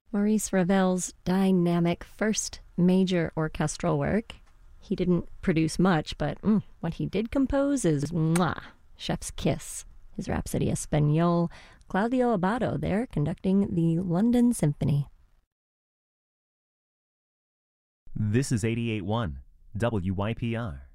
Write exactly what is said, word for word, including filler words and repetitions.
Maurice Ravel's dynamic first major orchestral work. He didn't produce much, but mm, what he did compose is mwah, chef's kiss. His Rhapsody Espagnole, Claudio Abbado there conducting the London Symphony. This is eighty-eight point one W Y P R.